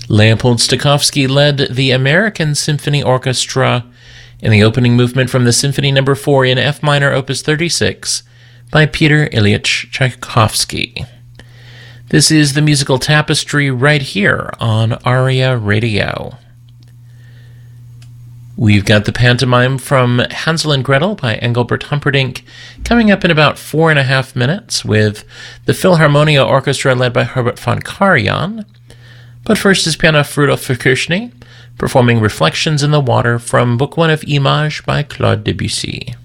Leopold Stokowski led the American Symphony Orchestra in the opening movement from the Symphony No. 4 in F minor, Opus 36, by Peter Ilyich Tchaikovsky. This is the musical tapestry right here on ARIA Radio. We've got the pantomime from Hansel and Gretel by Engelbert Humperdinck coming up in about 4.5 minutes with the Philharmonia Orchestra led by Herbert von Karajan. But first is piano Rudolf Verkirchny performing Reflections in the Water from Book 1 of Images by Claude Debussy.